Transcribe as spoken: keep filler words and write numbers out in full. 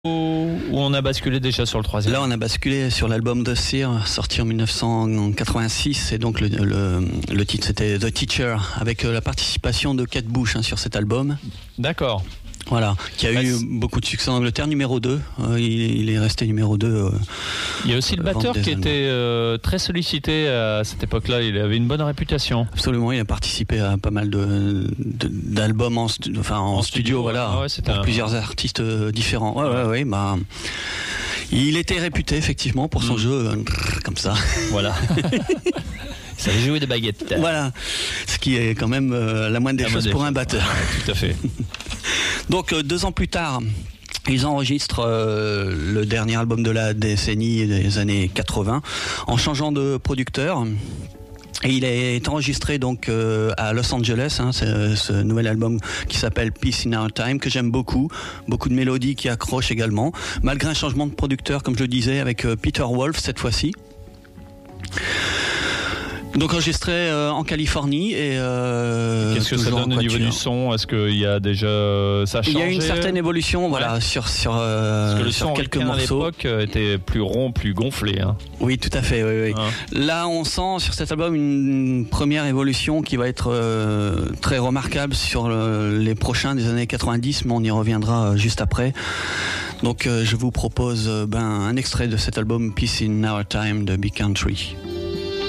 Où on a basculé déjà sur le troisième? Là, on a basculé sur l'album de Sear, sorti en dix-neuf cent quatre-vingt-six, et donc le, le, le titre c'était The Teacher, avec la participation de Kate Bush hein, sur cet album. D'accord. Voilà, qui a bah, eu beaucoup de succès en Angleterre, numéro deux. Euh, il, il est resté numéro deux. Euh, il y a aussi le batteur qui était euh, très sollicité à cette époque-là. Il avait une bonne réputation. Absolument, il a participé à pas mal de, de, d'albums en, stu- enfin, en, en studio, studio, voilà, ouais, pour un... plusieurs artistes différents. Ouais, ouais, ouais, bah, il était réputé effectivement pour son mmh. jeu euh, comme ça. Voilà. Il savait jouer des baguettes. Voilà, ce qui est quand même euh, la moindre des la choses pour un batteur. Ouais, tout à fait. Donc euh, deux ans plus tard, ils enregistrent euh, le dernier album de la décennie des années quatre-vingts en changeant de producteur. Et il est enregistré donc euh, à Los Angeles, hein, ce, ce nouvel album qui s'appelle Peace in Our Time, que j'aime beaucoup, beaucoup de mélodies qui accrochent également, malgré un changement de producteur, comme je le disais, avec euh, Peter Wolf cette fois-ci. Donc enregistré euh, en Californie et euh, qu'est-ce que ça donne au niveau du son? Est-ce qu'il y a déjà ça a changé? Il y a une certaine évolution, voilà, ouais. sur sur, euh, Parce que le sur son quelques morceaux. À l'époque était plus rond, plus gonflé. Hein. Oui, tout à fait. Oui, oui. Hein. Là, on sent sur cet album une première évolution qui va être euh, très remarquable sur le, les prochains des années quatre-vingt-dix, mais on y reviendra juste après. Donc, euh, je vous propose euh, ben un extrait de cet album Peace in Our Time de Big Country.